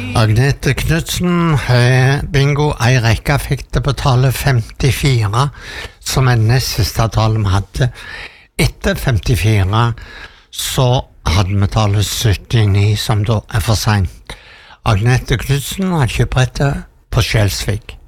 Agnete Knudsen, bingo, ei rekke fikk det på tallet 54, som nest siste tallet vi hadde. Etter 54 så hadde vi tallet 79, som da for sent. Agnete Knudsen har kjøprettet på Skjelsvik.